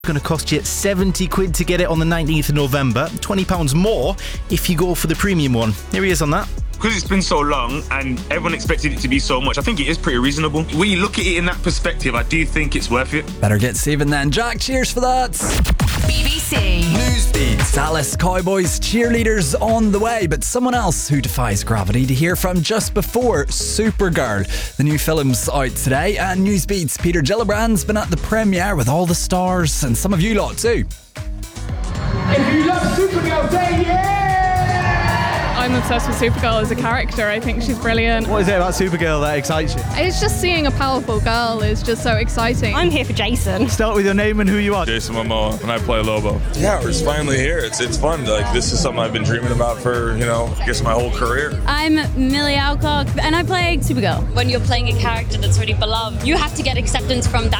Going to cost you £70 to get it on the 19th of November, £20 more if you go for the premium one. Here he is on that. Because it's been so long and everyone expected it to be so much, I think it is pretty reasonable. When you look at it in that perspective, I do think it's worth it. Better get saving then. Jack, cheers for that. BBC Newsbeat. Dallas Cowboys cheerleaders on the way, but someone else who defies gravity to hear from just before, Supergirl. The new film's out today, and Newsbeat's Peter Gillibrand's been at the premiere with all the stars, and some of you lot too. If you love Supergirl, say yeah! I'm obsessed with Supergirl as a character. I think she's brilliant. What is it about Supergirl that excites you? It's just seeing a powerful girl is just so exciting. I'm here for Jason. Start with your name and who you are. Jason Momoa, and I play Lobo. Yeah, we're finally here. It's fun. Like, this is something I've been dreaming about for, I guess my whole career. I'm Millie Alcock, and I play Supergirl. When you're playing a character that's really beloved, you have to get acceptance from that